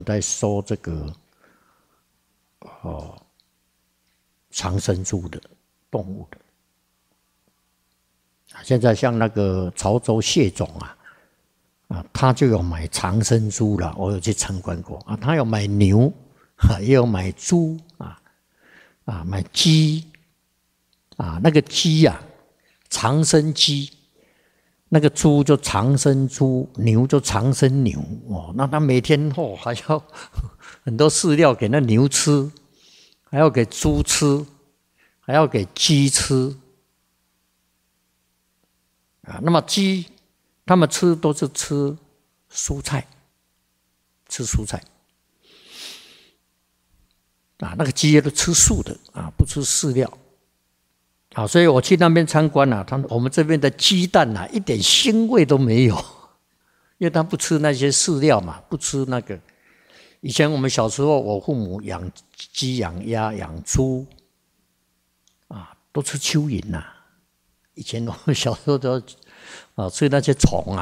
在收这个长生猪的动物的。现在像那个潮州谢总他就有买长生猪了，我有去参观过他有买牛也有买猪买鸡那个鸡长生鸡，那个猪就长生猪，牛就长生牛那他每天还要很多饲料给那牛吃，还要给猪吃，还要给鸡吃那么鸡他们吃都是吃蔬菜，那个鸡都吃素的不吃饲料所以我去那边参观我们这边的鸡蛋一点腥味都没有，因为他不吃那些饲料嘛，不吃那个。以前我们小时候，我父母养鸡、养鸭、养猪都吃蚯蚓以前我们小时候都吃那些虫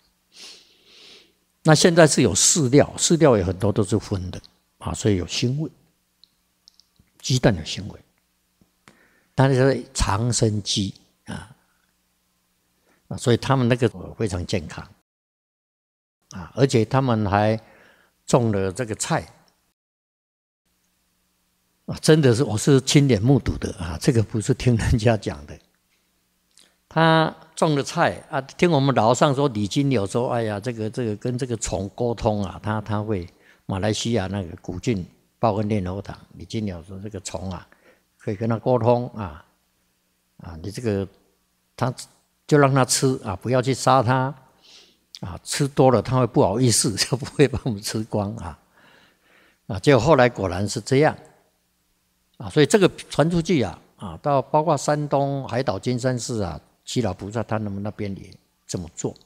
那现在是有饲料，饲料有很多都是荤的所以有腥味，鸡蛋有腥味。但是长生鸡所以他们那个非常健康而且他们还种了这个菜真的是我是亲眼目睹的这个不是听人家讲的。他种了菜听我们老上说，李金柳说，哎呀，这个跟这个虫沟通他会马来西亚那个古晋报恩练佛堂，李金柳说这个虫可以跟他沟通你这个他就让他吃不要去杀他吃多了他会不好意思，就不会把我们吃光结果后来果然是这样所以这个传出去到包括山东海岛金山寺七老菩萨他们那边也这么做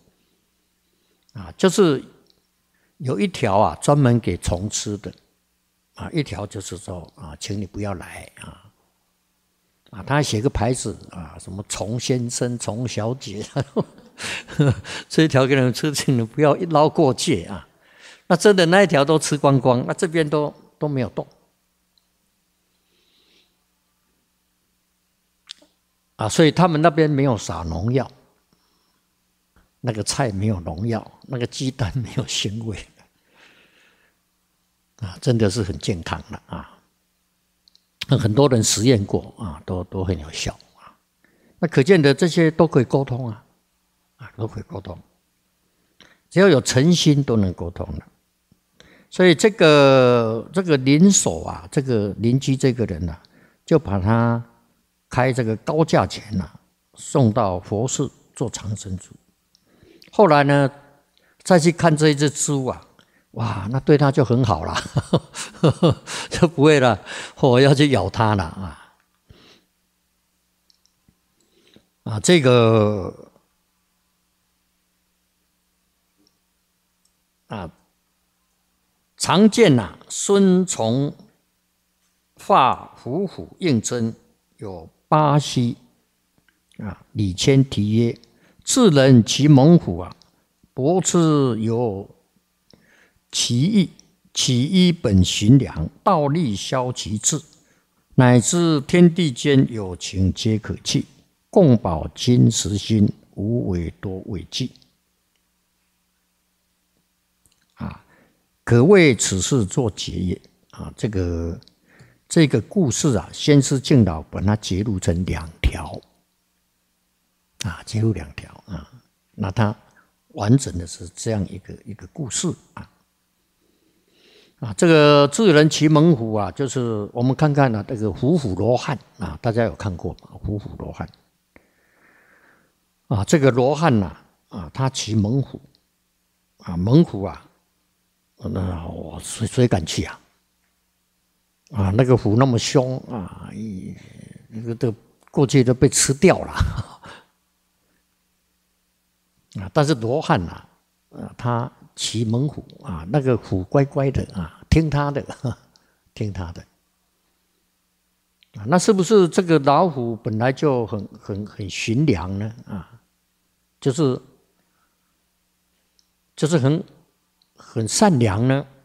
就是有一条专门给虫吃的一条就是说请你不要来他还写个牌子什么虫先生、虫小姐，这一条给你们吃，请你不要一捞过界那真的那一条都吃光光，那这边都没有动所以他们那边没有撒农药，那个菜没有农药，那个鸡蛋没有腥味真的是很健康的很多人实验过都很有效那可见的这些都可以沟通都可以沟通，只要有诚心都能沟通的。所以这个邻手这个邻居这个人就把他开这个高价钱送到佛寺做长生猪。后来呢，再去看这一只猪哇，那对他就很好了，就不会了，要去咬他了这个常见孙从化虎虎应征有巴西李谦题曰：智人其猛虎博之有其意，其一本寻良，道力消其志，乃至天地间有情皆可弃，共保金石心，无为多为计可谓此事作结也这个故事先师敬老把它截录成2条截录2条那它完整的是这样一个故事这个智人骑猛虎就是我们看看这个虎虎罗汉大家有看过吗？虎虎罗汉这个罗汉他骑猛虎猛虎那我谁敢骑那个虎那么凶那个过去都被吃掉了但是罗汉他骑猛虎那个虎乖乖的听他的听他的那是不是这个老虎本来就很驯良呢就是很善良呢